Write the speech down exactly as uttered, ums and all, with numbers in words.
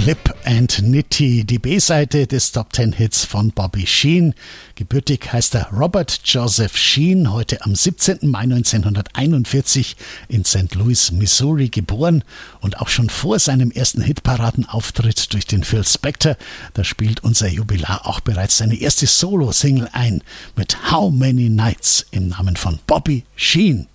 Flip and Nitty, die B-Seite des Top Ten Hits von Bobby Sheen. Gebürtig heißt er Robert Joseph Sheen, heute am siebzehnten Mai neunzehnhunderteinundvierzig in Saint Louis, Missouri geboren und auch schon vor seinem ersten Hitparadenauftritt durch den Phil Spector, da spielt unser Jubilar auch bereits seine erste Solo-Single ein mit How Many Nights im Namen von Bobby Sheen.